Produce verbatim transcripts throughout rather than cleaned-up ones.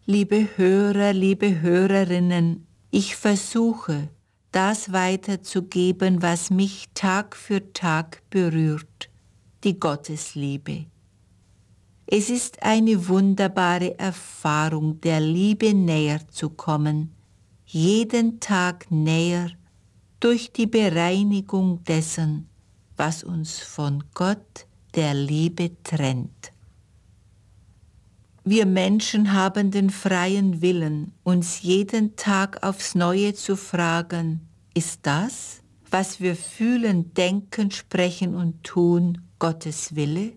Liebe Hörer, liebe Hörerinnen, ich versuche, das weiterzugeben, was mich Tag für Tag berührt, die Gottesliebe. Es ist eine wunderbare Erfahrung, der Liebe näher zu kommen, jeden Tag näher durch die Bereinigung dessen, was uns von Gott, der Liebe, trennt. Wir Menschen haben den freien Willen, uns jeden Tag aufs Neue zu fragen, ist das, was wir fühlen, denken, sprechen und tun, Gottes Wille?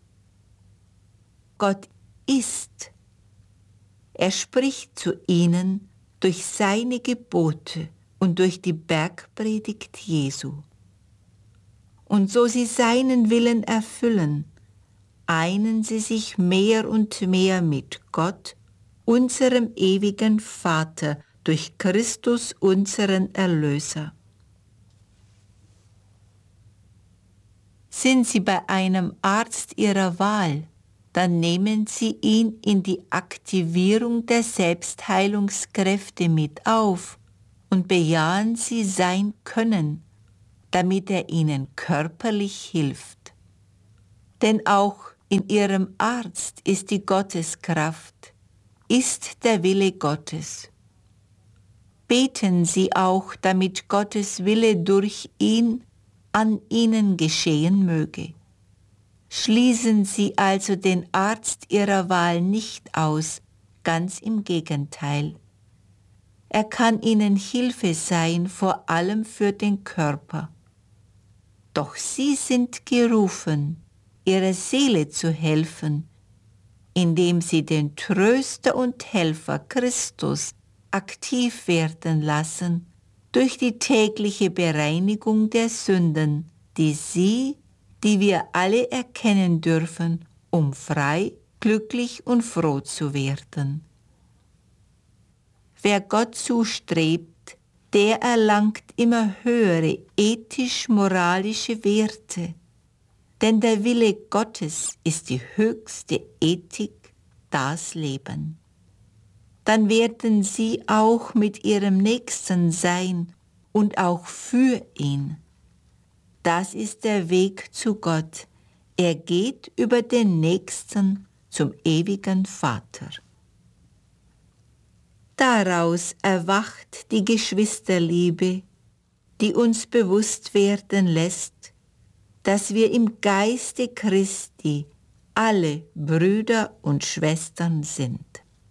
Gott ist. Er spricht zu ihnen durch seine Gebote und durch die Bergpredigt Jesu. Und so sie seinen Willen erfüllen, einen sie sich mehr und mehr mit Gott, unserem ewigen Vater, durch Christus, unseren Erlöser. Sind Sie bei einem Arzt Ihrer Wahl, dann nehmen Sie ihn in die Aktivierung der Selbstheilungskräfte mit auf und bejahen Sie sein Können, damit er Ihnen körperlich hilft. Denn auch in Ihrem Arzt ist die Gotteskraft, ist der Wille Gottes. Beten Sie auch, damit Gottes Wille durch ihn an Ihnen geschehen möge. Schließen Sie also den Arzt Ihrer Wahl nicht aus, ganz im Gegenteil. Er kann Ihnen Hilfe sein, vor allem für den Körper. Doch Sie sind gerufen, Ihrer Seele zu helfen, indem Sie den Tröster und Helfer Christus aktiv werden lassen durch die tägliche Bereinigung der Sünden, die Sie, die wir alle erkennen dürfen, um frei, glücklich und froh zu werden. Wer Gott zustrebt, der erlangt immer höhere ethisch-moralische Werte, denn der Wille Gottes ist die höchste Ethik, das Leben. Dann werden Sie auch mit Ihrem Nächsten sein und auch für ihn. Das ist der Weg zu Gott. Er geht über den Nächsten zum ewigen Vater. Daraus erwacht die Geschwisterliebe, die uns bewusst werden lässt, dass wir im Geiste Christi alle Brüder und Schwestern sind.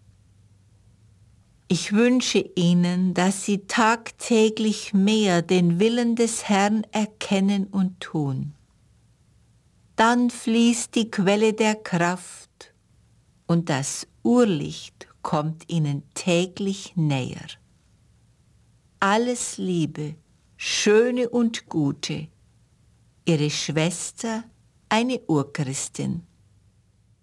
Ich wünsche Ihnen, dass Sie tagtäglich mehr den Willen des Herrn erkennen und tun. Dann fließt die Quelle der Kraft und das Urlicht kommt Ihnen täglich näher. Alles Liebe, Schöne und Gute, Ihre Schwester, eine Urchristin.